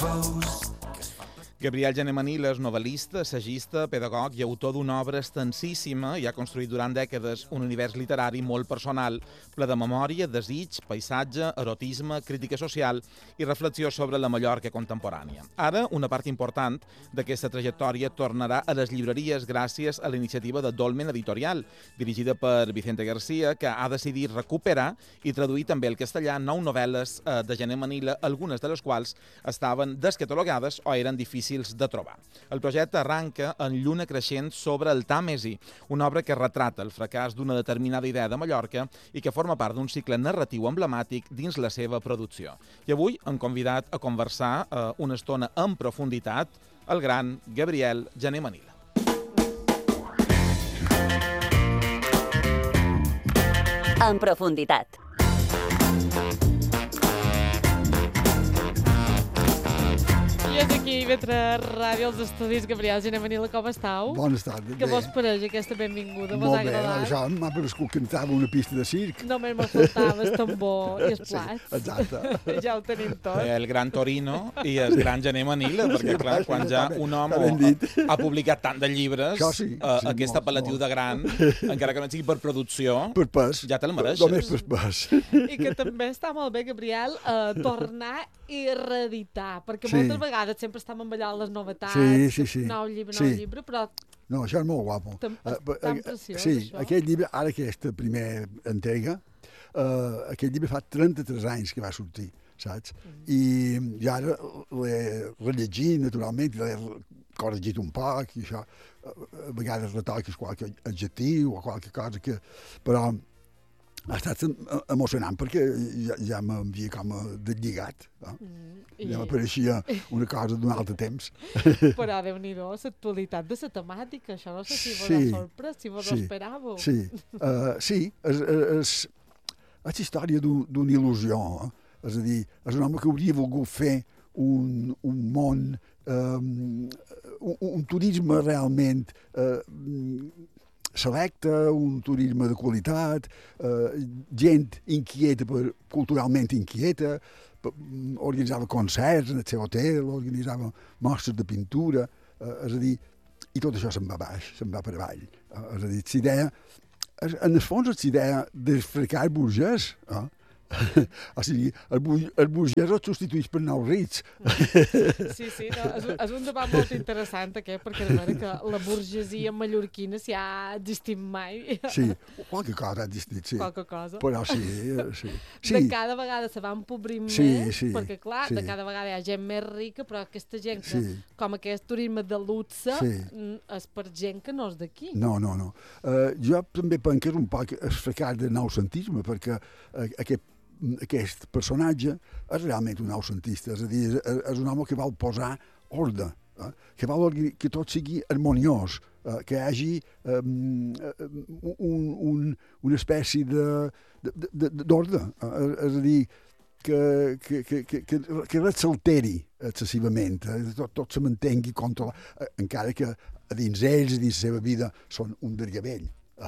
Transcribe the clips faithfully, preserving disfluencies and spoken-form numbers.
Gabriel Gené Manila és novel·lista, assagista, pedagog i autor d'una obra extensíssima i ha construït durant dècades un univers literari molt personal, ple de memòria, desig, paisatge, erotisme, crítica social i reflexió sobre la Mallorca contemporània. Ara, una part important d'aquesta trajectòria tornarà a les llibreries gràcies a la iniciativa de Dolmen Editorial, dirigida per Vicente García, que ha decidit recuperar i traduir també al castellà nou novel·les de Gené Manila, algunes de les quals estaven descatalogades o eren difícils de trobar. El projecte arranca en Lluna creixent sobre el Tàmesi, una obra que retrata el fracàs d'una determinada idea de Mallorca i que forma part d'un cicle narratiu emblemàtic dins la seva producció. I avui hem convidat a conversar eh, una estona en profunditat el gran Gabriel Gené Manila. En profunditat. I és aquí, Vetre Ràdio, als estudis. Gabriel Gené Manila, com estàu? Bones tardes. Que vos pareix aquesta benvinguda? Vos Molt ha bé, agradat? això m'ha parescut que cantava una pista de circ. Només me faltava el tambor i els plats. Sí, exacte. Ja ho tenim tot. El gran Torino i el gran Gené Manila, perquè clar, clar, quan sí, ja està bé, un home està ben dit. ha, ha publicat tant de llibres, Això sí, eh, sí, aquest molt, apel·latiu molt. de gran, encara que no sigui per producció, Per pes. ja te'l mereixes. Només per pes. I que també està molt bé, Gabriel, eh, tornar i reeditar, perquè Sí. moltes vegades sempre estem amb allò les novetats, Sí, sí, sí. nou llibre, nou Sí. llibre, però No, això és molt guapo. Tam- Eh, és tan preciós, sí, això. aquest llibre, ara aquesta primera entrega, uh, aquest llibre fa trenta-tres anys que va sortir, saps? Mm. I, i ara l'he rellegit, naturalment, l'he corregit un poc, i això, a vegades retoques qualque adjectiu o qualque cosa que... Però ha estat emocionant perquè ja, ja m'havia com a deslligat. No? Mm, i... Ja m'apareixia una cosa d'un altre temps. Però Déu-n'hi-do, l'actualitat de la temàtica, això no sé si vos Sí, ha sorprès, si vos sí, ho esperàveu. Sí, uh, sí, és, és, és història d'un- d'una il·lusió. Eh? És a dir, és un home que hauria volgut fer un, un món, um, un, un turisme realment uh, selecte, un turisme de qualitat, uh, gent inquieta, per, culturalment inquieta, per, organitzava concerts en el seu hotel, organitzava mostres de pintura, uh, és a dir, i tot això se'n va baix, se'n va per avall. Uh, és a dir, l'idea, en el fons és l'idea del fracàs burgès, eh? O sigui, el, bu el burgès el substitueix per nous rics. Sí, sí, no, és, un, és un debat molt interessant aquest, perquè de veure que la burgesia mallorquina si ha existit mai. Sí, qualque cosa ha existit, sí. Qualque cosa. Però sí, sí. De sí. cada vegada se va empobrir Sí, més, sí, perquè clar, sí. de cada vegada hi ha gent més rica, però aquesta gent que, Sí. com aquest turisme de luxe, Sí. mm, és per gent que no és d'aquí. No, no, no. Uh, jo també penso que és un poc el fracàs del noucentisme, perquè uh, aquest aquest personatge és realment un noucentista, és a dir, és, és un home que vol posar ordre, eh? que vol que tot sigui harmoniós, eh? que hi hagi um, un, un, una espècie d'ordre, eh? és a dir, que, que, que, que, que, que res s'alteri excessivament, eh? tot, tot se mantengui controlat, eh? encara que a dins ells, dins la seva vida, són un dergavell.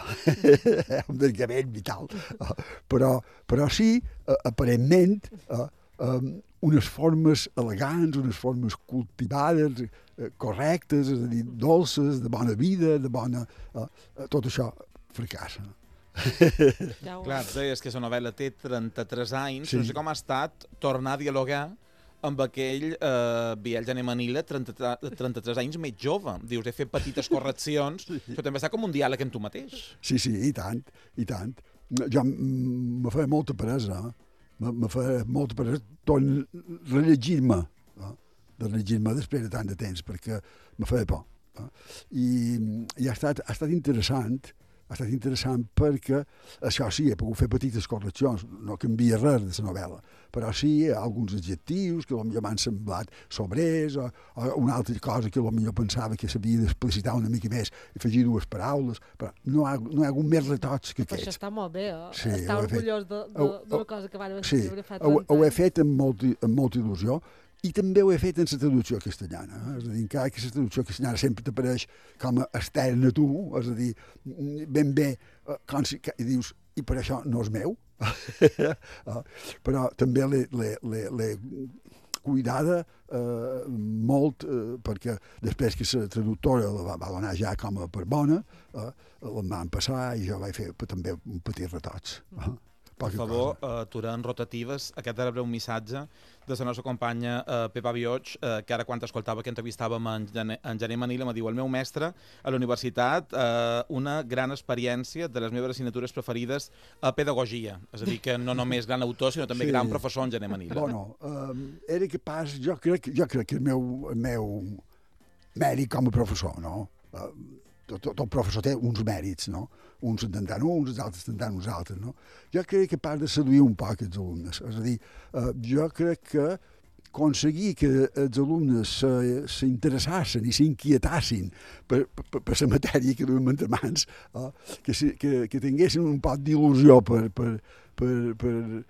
un dergavell vital. Uh, però, però sí, uh, aparentment, uh, um, unes formes elegants, unes formes cultivades, uh, correctes, és a dir, dolces, de bona vida, de bona... Uh, uh, tot això fracassa. Ja ho... Clar, deies que la novel·la té trenta-tres anys, Sí. no sé com ha estat tornar a dialogar amb aquell eh, Gabriel Gené Manila, trenta-tres anys més jove. Dius, he fet petites correccions, sí. Això també està com un diàleg amb tu mateix. Sí, sí, i tant, i tant. Jo mm, me feia molta peresa, eh? me, me feia molta peresa torn rellegir-me, eh? de rellegir-me després de tant de temps, perquè me feia por. Eh? I, i ha, estat, ha estat interessant, ha estat interessant perquè, això sí, he pogut fer petites correccions, no canvia res de la novel·la, però sí alguns adjectius que potser m'han semblat sobrers, o, o una altra cosa que potser pensava que s'havia d'explicitar una mica més, i afegir dues paraules, però no hi ha, no hi ha hagut més retocs que Però això aquests. està molt bé, eh? Sí, Està ho he fet. orgullós de- de- Ho- d'una ho- cosa que van Sí, escriure fa ho, trenta ho he anys. fet amb, molt, amb molta il·lusió, i també ho he fet en la traducció castellana. Eh? És a dir, encara que la traducció castellana sempre t'apareix com a externa a tu, és a dir, ben bé, eh, com si, que, i dius, i per això no és meu. eh? Però també l'he cuidada eh, molt, eh, perquè després que la traductora la va, va donar ja com a per bona, eh, la van passar i jo vaig fer també un petit retoig. Eh? Per favor, uh, aturant rotatives, aquest era breu missatge de la nostra companya uh, Pepa Bioig, uh, que ara quan t'escoltava que entrevistàvem en, Gené, en Gené Manila, me diu, el meu mestre a la universitat, uh, una gran experiència de les meves assignatures preferides a pedagogia. És a dir, que no només gran autor, sinó també sí. gran professor en Gené Manila. Bueno, um, era capaç, jo crec, jo crec que el meu, el meu mèrit com a professor, no? Uh, tot, tot, tot professor té uns mèrits, no? Uns intentant uns, els altres intentant uns altres, no? Jo crec que capaç de seduir un poc els alumnes. És a dir, eh, jo crec que aconseguir que els alumnes s'interessassin i s'inquietassin per, per, per la matèria que duem entre mans, eh, que, que, que tinguessin un poc d'il·lusió per, per, per, per,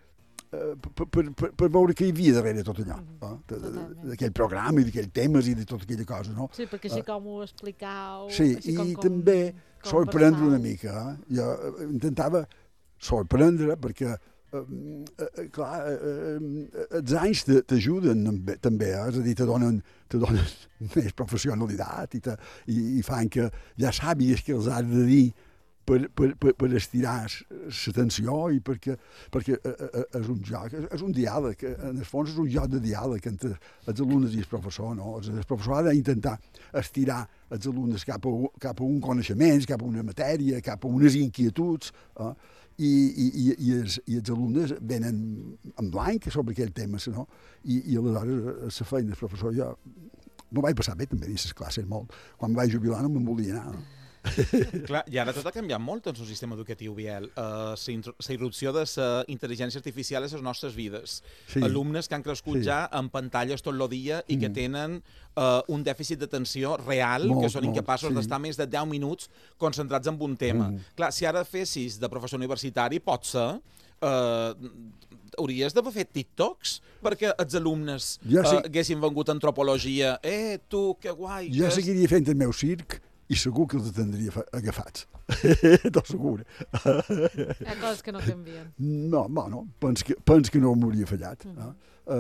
per, per, per, per veure què hi havia darrere tot allò, eh? D'aquell programa i d'aquells temes i de tota aquella cosa, no? Sí, perquè així com ho explicau... Sí, i com, també com sorprendre una mica. Eh? Jo intentava sorprendre perquè, eh, eh, clar, eh, els anys t'ajuden també, eh? És a dir, te donen, te donen més professionalitat i, te, i, i fan que ja sàpigues que els has de dir per, per, per, per estirar l'atenció i perquè, perquè és un joc, és un diàleg, en el fons és un joc de diàleg entre els alumnes i el professor, no? El professor ha d'intentar estirar els alumnes cap a, cap a un coneixement, cap a una matèria, cap a unes inquietuds, eh? I, i, i, els, i els alumnes venen en blanc sobre aquell tema, no? I, i aleshores la feina del professor jo m'ho vaig passar bé també dins les classes molt. Quan em vaig jubilar no me'n volia anar, no? Clar, i ara tot ha canviat molt en el sistema educatiu, Biel. Uh, la irrupció de la intel·ligència artificial a les nostres vides. Sí. Alumnes que han crescut sí. ja en pantalles tot el dia i mm. que tenen uh, un dèficit d'atenció real, molt, que són incapaços sí. d'estar més de deu minuts concentrats en un tema. Mm. Clar, si ara fessis de professor universitari, pot ser... Uh, hauries d'haver fet TikToks perquè els alumnes ja sí. uh, haguessin vengut antropologia. Eh, tu, que guai! Jo que seguiria fent el meu circ i segur que els tindria agafats. Tot segur. Hi ha coses que no canvien. No, bueno, pens que, pens que no m'hauria fallat. Uh -huh. eh?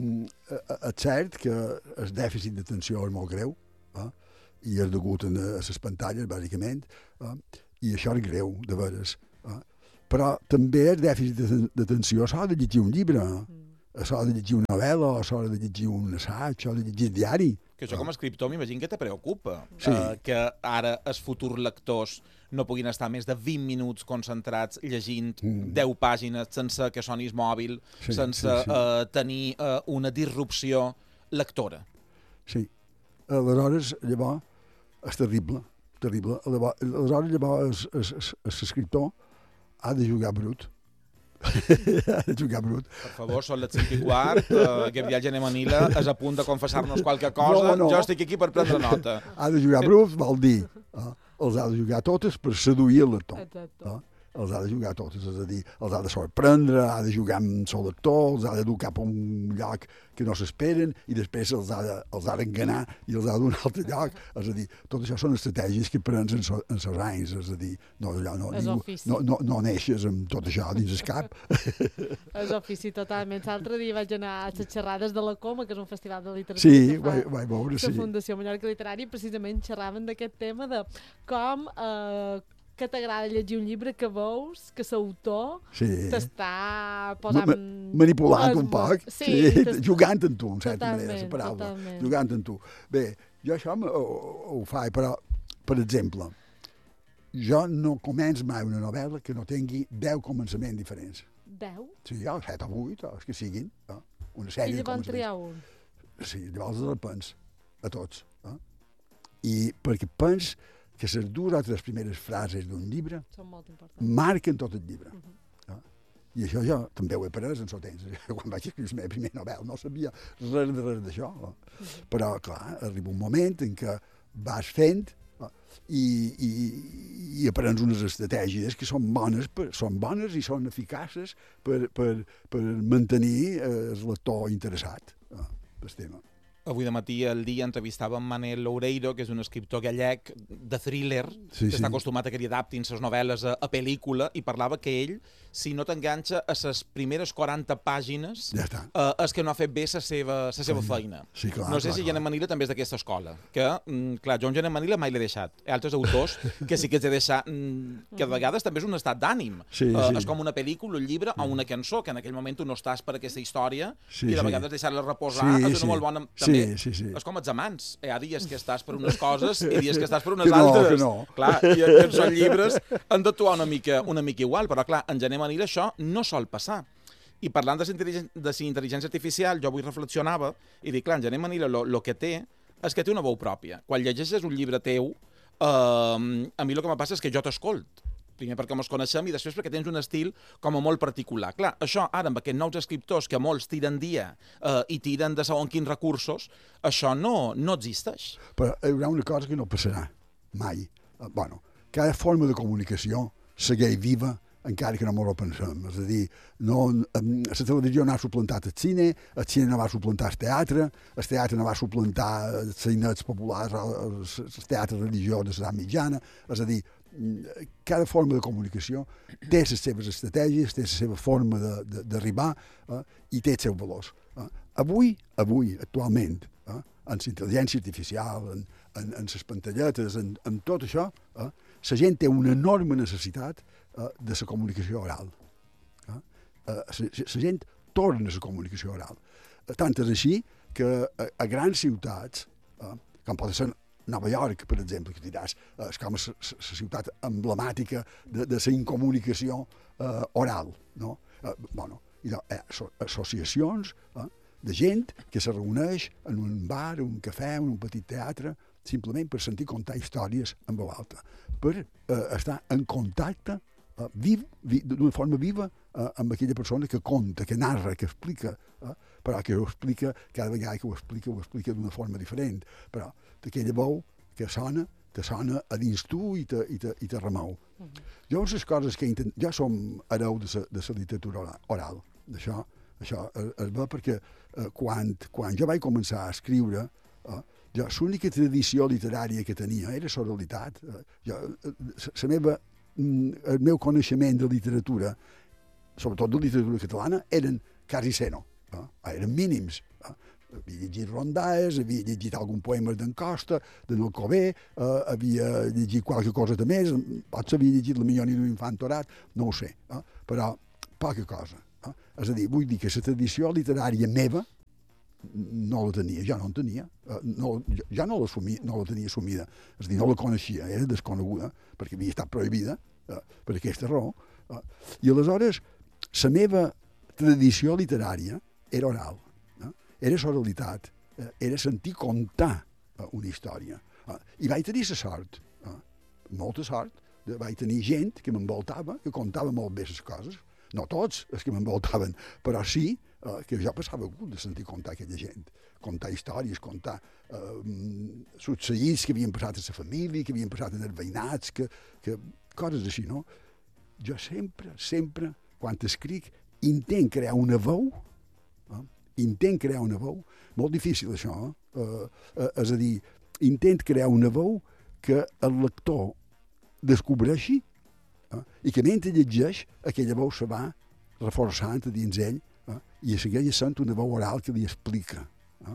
uh, és cert que el dèficit d'atenció és molt greu, eh? I és degut a les pantalles, bàsicament, eh? I això és greu, de veres. Eh? Però també el dèficit d'atenció s'ha de llegir un llibre, mm. s'ha de llegir una novel·la, s'ha de llegir un assaig, s'ha de llegir el diari. Que això com a escriptor m'imagino que te preocupa, sí. uh, que ara els futurs lectors no puguin estar més de vint minuts concentrats llegint mm. deu pàgines sense que sonis mòbil, sí, sense sí, sí. Uh, tenir uh, una disrupció lectora. Sí. Aleshores, llavors, és terrible, terrible. Aleshores, llavors, l'escriptor ha de jugar brut. ha de jugar brut. Per favor, són les cinc i quart, uh, Gabriel Gené Manila és a punt de confessar-nos qualque cosa, no, no. Jo estic aquí per prendre nota. Ha de jugar brut, vol dir, eh? Els ha de jugar totes per seduir el lector. Eh? Els ha de jugar totes, és a dir, els ha de sorprendre, ha de jugar amb el lector, els ha de dur cap a un lloc que no s'esperen i després els ha, de, els ha d'enganar i els ha d'un altre lloc. És a dir, tot això són estratègies que prens en els so, anys, és a dir, no, allò, no, ningú, no, no, no neixes amb tot això dins el cap. És ofici totalment. L'altre dia vaig anar a les xerrades de la Coma, que és un festival de literatura sí, que fa vaig, vaig veure, la sí. Fundació Mallorca Literària, i precisament xerraven d'aquest tema de com... Eh, que t'agrada llegir un llibre que veus que l'autor sí. t'està posant... Ma manipulant un poc, sí, sí, jugant amb tu, en certa manera, la paraula, totalment. Jugant amb tu. Bé, jo això ho, ho faig, però, per exemple, jo no començo mai una novel·la que no tingui deu començaments diferents. Deu? Sí, o set o vuit, o els que siguin. No? Una sèrie I llavors triar un? Sí, llavors els pens, a tots. No? I perquè pens que les dues o tres primeres frases d'un llibre marquen tot el llibre. Uh -huh. no? I això jo també ho he après en el temps. Quan vaig escriure la meva primera novel·la no sabia res de res d'això. No? Uh -huh. Però, clar, arriba un moment en què vas fent no? i, i, i aprens unes estratègies que són bones, per, són bones i són eficaces per, per, per mantenir el lector interessat no? pel tema. Avui de matí al Dia entrevistàvem Manel Loureiro, que és un escriptor gallec de thriller, sí, que sí. està acostumat a que li adaptin les novel·les a, a pel·lícula, i parlava que ell, si no t'enganxa a les primeres quaranta pàgines, ja està. Uh, és que no ha fet bé la seva, la seva feina. Sí, clar, no sé clar, si clar. Gené Manila també és d'aquesta escola, que, mm, clar, jo en Gené Manila mai l'he deixat. Hi ha altres autors que sí que ets de deixar, mm, que a vegades també és un estat d'ànim. Sí, uh, sí. És com una pel·lícula, un llibre o una cançó, que en aquell moment tu no estàs per aquesta història, sí, i de sí. vegades deixar-la reposar sí, és una sí. molt bona... També, sí, sí, sí. és com els amants. Hi ha dies que estàs per unes coses i dies que estàs per unes que no, altres. Que no. Clar, i aquests són llibres han d'actuar una mica, una mica igual, però clar, en Gené Manila això no sol passar. I parlant de la intel·ligència artificial, jo avui reflexionava i dic, clar, en Gené Manila el que té és que té una veu pròpia. Quan llegeixes un llibre teu, eh, a mi el que me passa és que jo t'escolt. Primer perquè ens coneixem i després perquè tens un estil com a molt particular. Clar, això ara amb aquests nous escriptors que molts tiren dia eh, i tiren de segons quins recursos, això no, no existeix. Però hi haurà una cosa que no passarà mai. Eh, bueno, cada forma de comunicació segueix viva encara que no m'ho pensem. És a dir, no, la televisió no ha suplantat el cine, el cine no va suplantar el teatre, el teatre no va suplantar els sainets populars, el teatre religiós de l'edat mitjana. És a dir, cada forma de comunicació té les seves estratègies, té la seva forma d'arribar eh, i té els seus valors. Eh. Avui, avui, actualment, eh, en la intel·ligència artificial, en, en, en les pantalletes, en, en tot això, eh, la gent té una enorme necessitat eh, de la comunicació oral. Eh. Eh, la gent torna a la comunicació oral. Eh, tant és així que a, a grans ciutats, eh, com pot ser Nova York, per exemple, que diràs, és com la ciutat emblemàtica de la incomunicació eh, oral, no? Eh, bueno, hi ha eh, associacions eh, de gent que se reuneix en un bar, un cafè, en un petit teatre, simplement per sentir contar històries en veu alta, per eh, estar en contacte eh, viu, vi, d'una forma viva eh, amb aquella persona que conta, que narra, que explica, eh, però que ho explica, cada vegada que ho explica, ho explica d'una forma diferent, però d'aquella veu que sona, te sona a dins tu i te, i te, i te remou. Uh -huh. Jo, les coses que intent... jo som hereu de la literatura oral, d'això, això es, es ve perquè eh, quan, quan jo vaig començar a escriure, eh, jo, l'única tradició literària que tenia era l'oralitat. Eh, jo, la meva, el meu coneixement de literatura, sobretot de literatura catalana, eren quasi zero, eh, eren mínims. Eh. Havia llegit rondalles, havia llegit algun poema d'en Costa, d'en Alcover, eh, havia llegit qualque cosa de més, potser havia llegit La millor nit d'un infant torat, no ho sé, eh, però poca cosa. Eh. És a dir, vull dir que la tradició literària meva no la tenia, jo no en tenia, eh, no, jo no, no la tenia assumida, és a dir, no la coneixia, era desconeguda, perquè havia estat prohibida, eh, per aquesta raó, eh, i aleshores la meva tradició literària era oral. Era l'oralitat, eh, era sentir contar eh, una història. Eh, I vaig tenir la sort, eh, molta sort, de, vaig tenir gent que m'envoltava, que contava molt bé les coses, no tots els que m'envoltaven, però sí eh, que jo passava gust de sentir contar aquella gent, contar històries, contar eh, succeïts que havien passat a la família, que havien passat en els veïnats, que, que, coses així, no? Jo sempre, sempre, quan escric, intent crear una veu, eh, intent crear una veu, molt difícil això, eh? Eh, és a dir, intent crear una veu que el lector descobreixi eh? i que mentre llegeix aquella veu se va reforçant a dins ell eh? i segueix sent una veu oral que li explica. Eh?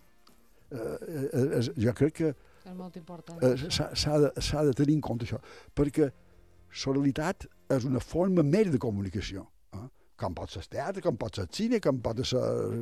Eh, eh, jo crec que és molt important. Eh, s'ha de, s'ha de tenir en compte això, perquè l'oralitat és una forma més de comunicació. Eh? Com pot ser el teatre, com pot ser el cine, com pot ser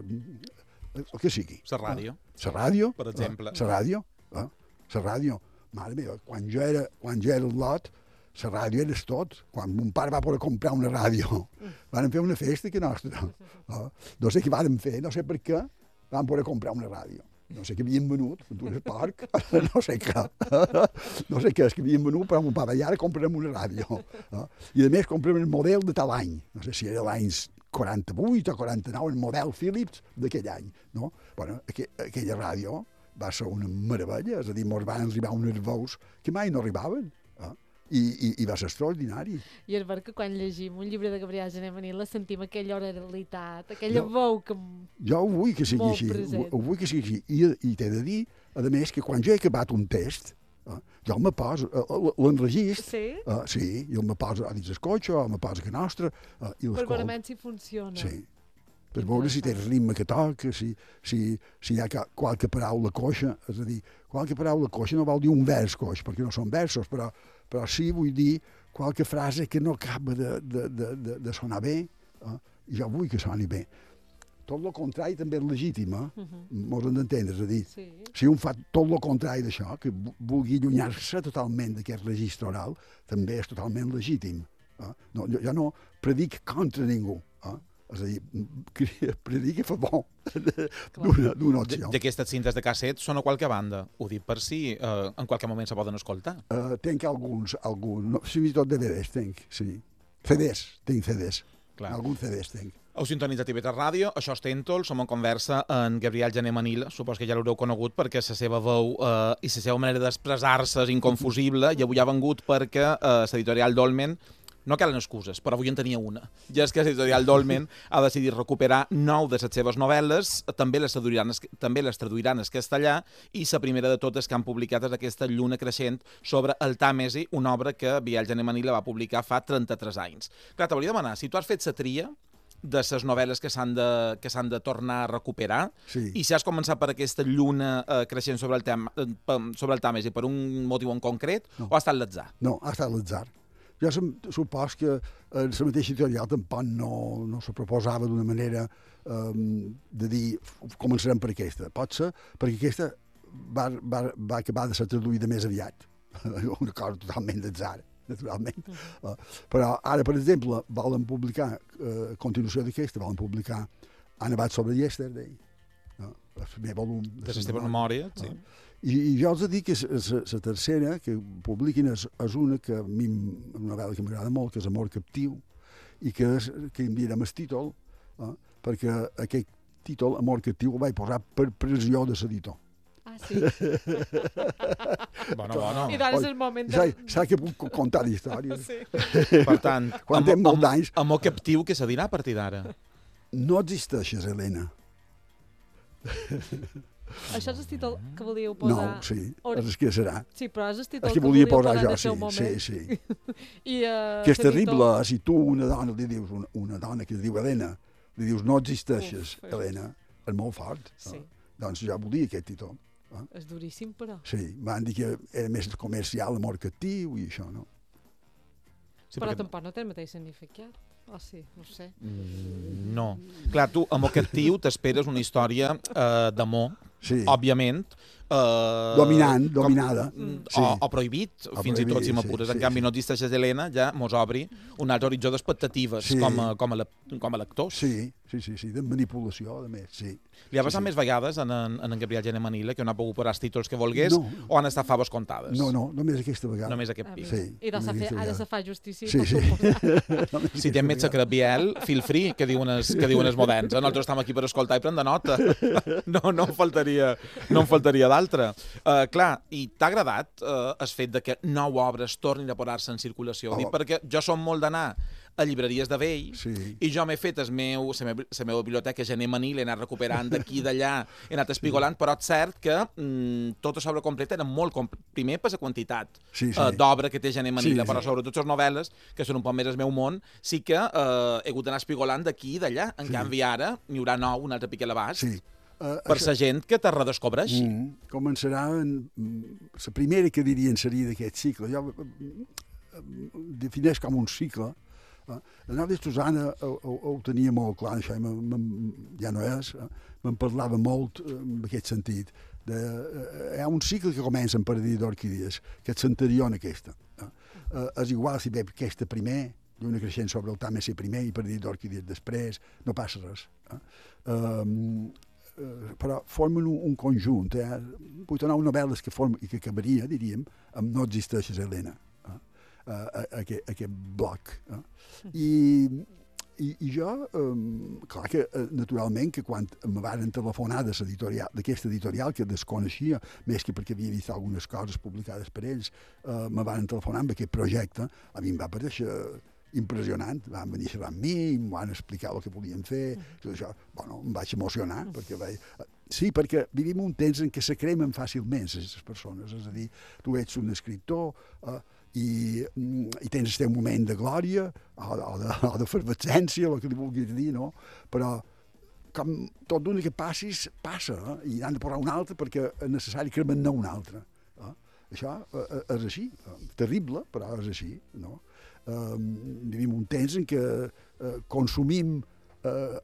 el que sigui. La ràdio. La ràdio. Per exemple. La ràdio. La ràdio. Mare meva, quan jo era, quan jo era al lot, la ràdio era tot. Quan mon pare va poder comprar una ràdio, van fer una festa que nostra. No sé què van fer, no sé per què, van poder comprar una ràdio. No sé què havien venut, un porc, no sé què. No sé què és que havien venut, però mon pare, i ara comprarem una ràdio. I a més comprarem el model de tal any. No sé si era l'any quaranta-vuit o quaranta-nou, el model Philips d'aquell any. No? Bueno, aqu aquella ràdio va ser una meravella, és a dir, mos van arribar unes veus que mai no arribaven. Eh? i, i, i va ser extraordinari. I és veritat que quan llegim un llibre de Gabriel Gené Manila sentim aquella oralitat, aquella jo, veu que... Jo ho vull que sigui així, ho, ho vull que sigui així. I, i t'he de dir, a més, que quan jo he acabat un test, eh, jo me poso, eh, l'enregist, sí? Eh, sí, jo me poso a dins el cotxe, o me poso a casa nostra, eh, i l'escolto. Per veure si funciona. Sí. Per veure si té el ritme que toca, si, si, si hi ha qualque paraula coixa, és a dir, qualque paraula coixa no vol dir un vers coix, perquè no són versos, però, però sí vull dir qualque frase que no acaba de, de, de, de, de sonar bé, eh? I jo vull que soni bé. Tot el contrari també és legítim, eh? Uh -huh. Mos hem d'entendre, és a dir, sí. Si un fa tot el contrari d'això, que vulgui allunyar-se totalment d'aquest registre oral, també és totalment legítim. Eh? No, jo, jo no predic contra ningú, eh? És a dir, predica a favor d'una opció. D'aquestes cintes de casset són a qualque banda. Ho dic per si eh, en qualque moment se poden escoltar. Uh, tenc alguns, alguns, no, fins i tot D V Ds tenc, sí. C Ds, tinc C Ds. Clar. Alguns C Ds tenc. Heu sintonitzat I V tres Ràdio, això és Tèntol, som en conversa en Gabriel Gené Manila, supos que ja l'haureu conegut perquè la seva veu eh, i la seva manera d'expressar-se és inconfusible, i avui ha vengut perquè eh, l'editorial Dolmen, no calen excuses, però avui en tenia una. Ja és que l'editorial Dolmen ha decidit recuperar nou de les seves novel·les, també les traduiran, també les traduiran en castellà, i la primera de totes que han publicat és aquesta Lluna creixent sobre el Tàmesi, una obra que Gabriel Gené Manila va publicar fa trenta-tres anys. Clar, t'hauria de demanar, si tu has fet la tria de les novel·les que s'han de, que s'han de tornar a recuperar, sí. I si has començat per aquesta Lluna eh, creixent sobre el, tema, eh, sobre el Tàmesi per un motiu en concret, no. O ha estat l'atzar? No, ha estat l'atzar. Jo supos que en la mateixa editorial tampoc no, no se proposava d'una manera um, de dir començarem per aquesta. Pot ser perquè aquesta va, va, va acabar de ser traduïda més aviat. Una cosa totalment d'atzar, naturalment. Mm. Uh, però ara, per exemple, volen publicar, uh, a continuació d'aquesta, volen publicar Han abat sobre Yesterday, uh, el primer volum de la seva memòria, sí. Uh, I, I jo els dic que la tercera que publiquin és, és una que a mi, una novel·la que m'agrada molt, que és Amor captiu, i que, és, que em direm el títol, eh, perquè aquest títol, Amor captiu, el vaig posar per pressió de l'editor. Ah, sí? Bueno, bueno. I doncs és el moment de... Saps que puc contar històries. Sí. Per tant, quan am, molt d'anys... Amor captiu, què se dirà a partir d'ara? No existeixes, Helena. Això és el títol que volíeu posar... No, sí, Or... és que serà. Sí, però és el títol és que, que volia volíeu posar posar jo, en el seu sí, moment. Sí, sí. I, uh, que és terrible, si tu una dona li dius, una, una dona que es diu Helena, li dius no existeixes, Uf, Helena, és molt fort. Sí. No? Doncs jo volia aquest títol. Eh? És duríssim, però. Sí, van dir que era més comercial, Amor captiu i això, no? Sí, però perquè... tampoc no té el mateix significat. Oh, sí, no sé. Mm, no. Clar, tu, Amor captiu, t'esperes una història eh, d'amor, sí. Òbviament. Uh, Dominant, dominada. Com, sí. o, o prohibit, o fins prohibit, i tot, si m'apures. Sí, en sí, canvi, sí. No existeixes Helena, ja mos obri un altre horitzó d'expectatives sí. com, a, com, a, com a lectors. Sí, sí, sí, sí, de manipulació, a més, sí. Li ha passat sí, sí. més vegades en, en, en Gabriel Gené Manila que no ha pogut posar els títols que volgués no. O han estat faves comptades? No, no, només aquesta vegada. Només aquest pis. Sí, I de fer, ara se fa justícia. Sí, sí. Si té més secret Biel, feel free, que diuen els, que diuen els moderns. Eh? Nosaltres estem aquí per escoltar i prendre nota. No, no em faltaria, no em faltaria d'altra. Uh, clar, i t'ha agradat uh, el fet de que nou obres tornin a posar-se en circulació? Oh. Dic, perquè jo som molt d'anar a llibreries de vell, sí. I jo m'he fet el meu, la meva, la meva biblioteca Gené Manila, he anat recuperant d'aquí i d'allà, he anat espigolant, sí. Però és cert que mm, tota l'obra completa era molt compl primer per la quantitat sí, sí. Uh, d'obra que té Gené Manila, sí, però sí. Sobretot les novel·les, que són un poc més el meu món, sí que uh, he hagut d'anar espigolant d'aquí i d'allà. En sí. Canvi ara n'hi haurà nou, un altre pic a l'abast, sí. uh, per la gent que te redescobreix. Mm, començarà en... La primera que dirien seria d'aquest cicle. Jo defineix com un cicle. Uh, la Nàdia Susana ho, ho, ho tenia molt clar, això m, m, ja no és, uh, me'n parlava molt uh, en aquest sentit. De, uh, hi ha un cicle que comença en Paradís d'Orquídies, que és l'anterior en aquesta. Uh, uh, és igual si ve aquesta primer, Lluna creixent sobre el Tàmesi primer i Paradís d'Orquídies després, no passa res. Uh, um, uh, però formen un, un conjunt. Eh? Vull donar una novel·les que formen i que acabaria, diríem, amb No existeixes, Helena. Uh, aquest, aquest bloc. Uh. I i, i jo, um, clar que, uh, naturalment, que quan me van telefonar de d'aquesta editorial, que desconeixia, més que perquè havia vist algunes coses publicades per ells, uh, me van telefonar amb aquest projecte, a mi em va pareixer impressionant. Van venir a xerrar amb mi, em van explicar el que podien fer, mm. tot això. Bueno, em vaig emocionar, mm. perquè vaig... Sí, perquè vivim un temps en què se cremen fàcilment aquestes persones, és a dir, tu ets un escriptor, uh, i, i tens el teu moment de glòria o de, o de, o de fervescència, el que li vulguis dir, no? Però com tot d'una que passis, passa, eh? I han de posar un altre perquè és necessari cremar-ne un altre. Eh? Això eh, és així, eh? Terrible, però és així, no? Eh, vivim un temps en què eh, consumim eh,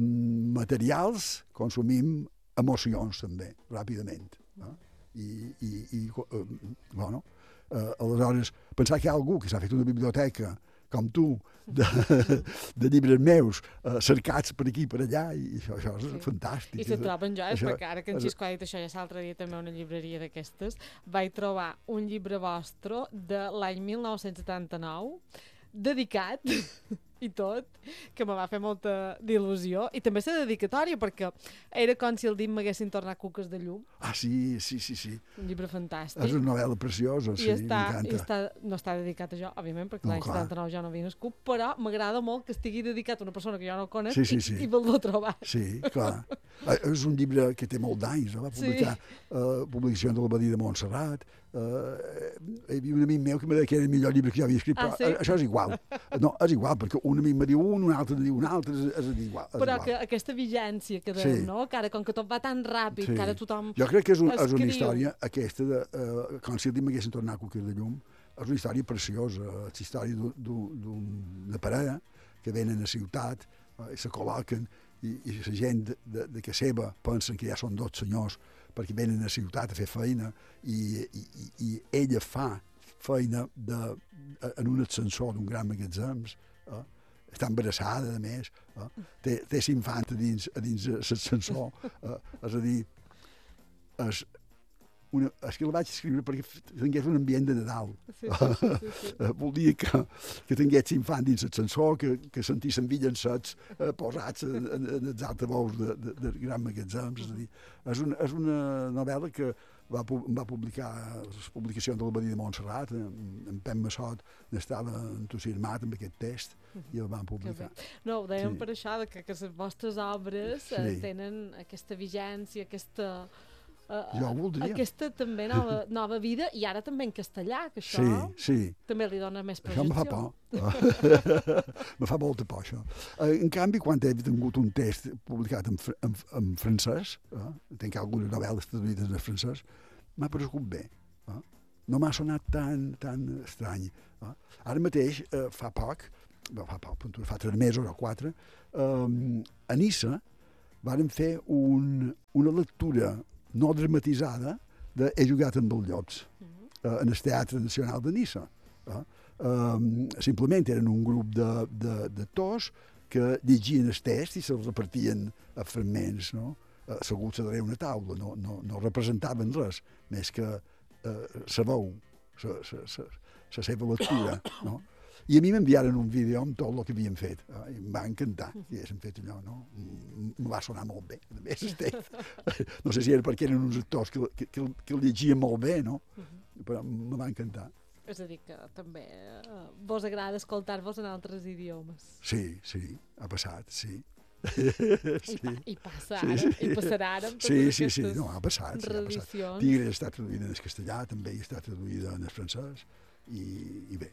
materials, consumim emocions també, ràpidament. Eh? I, i, i eh, bueno, Uh, aleshores, pensar que hi ha algú que s'ha fet una biblioteca, com tu, de, de llibres meus, uh, cercats per aquí i per allà, i això, això és sí. fantàstic. I se troben joies, perquè ara que en Xisco ha dit això, ja l'altre dia també a una llibreria d'aquestes, vaig trobar un llibre vostre de l'any mil nou-cents setanta-nou, dedicat i tot, que me va fer molta d'il·lusió, i també la dedicatòria, perquè era com si el dit m'haguessin tornat cuques de llum. Ah, sí, sí, sí, sí. Un llibre fantàstic. És una novel·la preciosa, sí, m'encanta. I està, no està dedicat a jo, òbviament, perquè no, l'any setanta-nou jo no havia nascut, però m'agrada molt que estigui dedicat a una persona que jo no conec sí, sí, sí. i, i vol-lo trobar. Sí, clar. És un llibre que té molt d'anys, no? Va publicar sí. uh, publicacions de l'Abadia de Montserrat. Uh, hi havia un amic meu que me deia que era el millor llibre que jo havia escrit, però ah, sí? això és igual. No, és igual, perquè un amic me diu un, un altre diu un altre, és, és igual. És però igual. Que aquesta vigència que deu, sí. no? Que ara, com que tot va tan ràpid, sí. que ara tothom jo crec que és, un, és una història, aquesta, de, uh, com si el dit m'haguessin tornat cuques de llum, és una història preciosa, és la història d'una parella que venen a ciutat uh, i se col·loquen, i, i la gent de, de, de que seva pensen que ja són dos senyors perquè venen a ciutat a fer feina i, i, i ella fa feina de, en un ascensor d'un gran magatzem, eh? Està embarassada, a més, eh? té, té l'infant a dins, a dins l'ascensor, eh? És a dir, és, una, és que la vaig escriure perquè tingués un ambient de Nadal. Sí, sí, sí, sí, sí. Vol dir que, que tingués l'infant dins l'ascensor, que, que sentissin villancets eh, posats en, en, en els altaveus de, de, de grans magatzems. És a dir, és una, és una novel·la que va, va publicar les publicacions de l'Abadia de Montserrat, en, en Pep Massot n'estava entusiasmat amb aquest text i el van publicar. No, ho dèiem sí. per això, que, que les vostres obres sí. eh, tenen aquesta vigència, aquesta... Uh, jo ho voldria. Aquesta també nova, nova vida, i ara també en castellà, que això sí, sí. també li dona més projecció. Això me fa por. me fa molta por, això. Uh, en canvi, quan he tingut un text publicat en, fr en, en francès, uh, tinc algunes novel·les traduïdes en francès, m'ha paregut bé. Uh, no m'ha sonat tan, tan estrany. Uh. Ara mateix, uh, fa poc, fa poc, fa tres mesos o quatre, uh, a Niça vàrem fer un, una lectura no dramatitzada de He jugat amb els llops, uh-huh. uh, en el Teatre Nacional de Niça. Uh, um, simplement eren un grup de, de, de tos que llegien el text i se'ls repartien a fragments, no? Uh, asseguts darrere una taula, no, no, no representaven res, més que uh, sa veu, la seva lectura, no? I a mi m'enviaren un vídeo amb tot el que havien fet. Eh? I em va encantar que haguessin fet allò, no? Em va sonar molt bé. A més, no sé si era perquè eren uns actors que, que, que, que el llegien molt bé, no? Però em va encantar. És a dir, que també eh, vos agrada escoltar-vos en altres idiomes. Sí, sí, ha passat, sí. sí. I, pa I passa ara, sí, sí. I passarà ara amb totes sí, aquestes sí, sí, no, ha passat, sí, ha passat. Tigre està traduïda en el castellà, també està traduïda en el francès, i, i bé.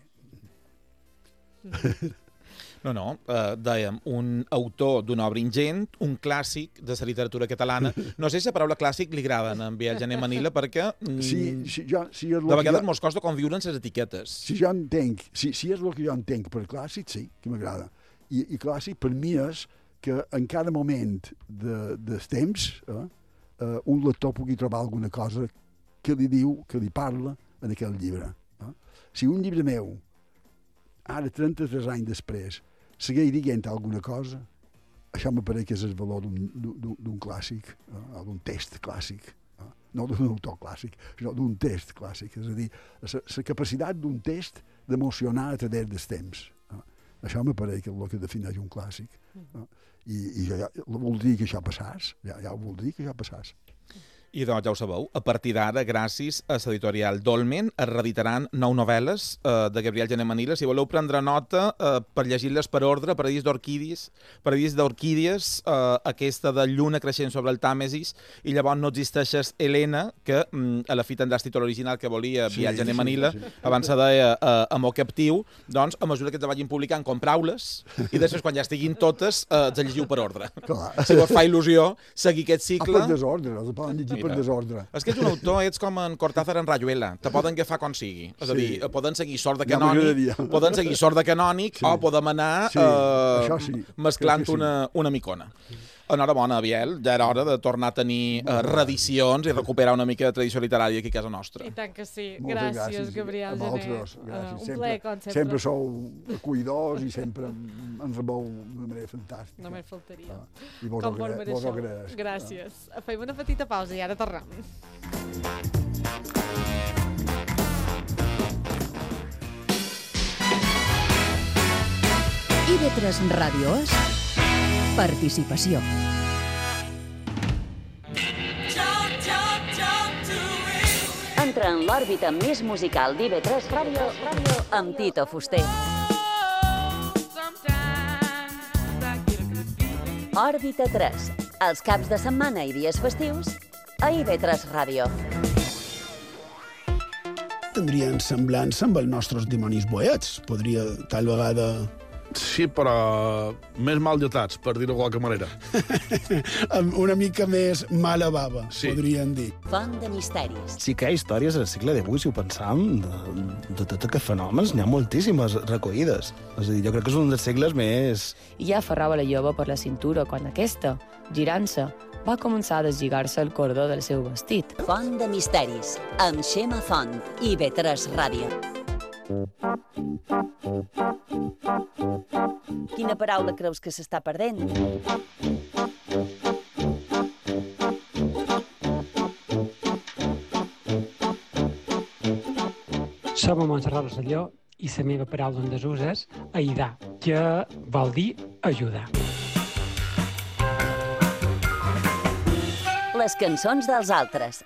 No, no, uh, dèiem, un autor d'una obra ingent, un clàssic de la literatura catalana. No sé si la paraula clàssic li agrada en Biel Gené Manila, perquè mm, sí, sí, jo, sí, és de vegades jo... mos costa conviure en les etiquetes. Si jo entenc, si, si és el que jo entenc per clàssic, sí, que m'agrada. I, I clàssic per mi és que en cada moment de, dels temps eh, uh, un lector pugui trobar alguna cosa que li diu, que li parla en aquell llibre. Eh? Si un llibre meu ara, trenta-tres anys després, segueix dient alguna cosa, això m'apareix que és el valor d'un clàssic, eh? o d'un text clàssic, eh? no d'un autor clàssic, sinó d'un text clàssic. És a dir, la capacitat d'un text d'emocionar a través dels temps. Eh? Això me pareix que és el que defineix un clàssic. No? I, i jo ja voldria que això passàs, ja, ja voldria que això passàs. I doncs ja ho sabeu, a partir d'ara, gràcies a l'editorial Dolmen, es reeditaran nou novel·les eh, de Gabriel Gené Manila. Si voleu prendre nota, eh, per llegir-les per ordre, Paradís d'Orquídies, Paradís d'Orquídies, eh, aquesta de Lluna creixent sobre el Tàmesis, i llavors No existeixes, Helena, que mm, a la fi tindràs títol original que volia sí, Biel Gené Manila, sí, sí. Abans se deia eh, Amor captiu, doncs a mesura que te vagin publicant, comprau-les, i després quan ja estiguin totes, eh, te llegiu per ordre. Clar. Si vos fa il·lusió seguir aquest cicle... Ah, per desordre, els poden llegir per desordre. És que és un autor, ets com en Cortázar en Rayuela, te poden agafar com sigui. És a dir, sí. poden seguir sort de canònic, ja poden seguir sort de canònic sí. o podem anar sí. eh, sí. mesclant sí. una, una micona. Enhorabona, Biel, ja era hora de tornar a tenir eh, reedicions i recuperar una mica de tradició literària aquí a casa nostra. I tant que sí. Gràcies, gràcies, Gabriel Gené. Gràcies. Uh, un plaer, com sempre. Sempre sou acollidors i sempre ens rebeu d'una manera fantàstica. Només faltaria. Ah, I vos com ho agraeix. Gràcies. Ah. Fem una petita pausa i ara tornem. I V tres Ràdio és participació. Entra en l'òrbita més musical d'I V tres Ràdio amb Tito Fuster. Òrbita tres, els caps de setmana i dies festius a I V tres Ràdio. Tindrien semblança amb els nostres dimonis boets. Podria, tal vegada... Sí, però més mal dotats, per dir-ho de qualque manera. Una mica més mala bava, sí. Podríem dir. Font de misteris. Sí que hi ha històries al segle divuit, si ho pensam, de, de tots aquests fenòmens, n'hi ha moltíssimes recollides. És a dir, jo crec que és un dels segles més... I ja aferrava la jove per la cintura quan aquesta, girant-se, va començar a deslligar-se el cordó del seu vestit. Font de misteris, amb Xema Font, I V tres Ràdio. Quina paraula creus que s'està perdent? Som a Montserrat Rosselló i la meva paraula en desús és aidar, que vol dir ajudar. Les cançons dels altres,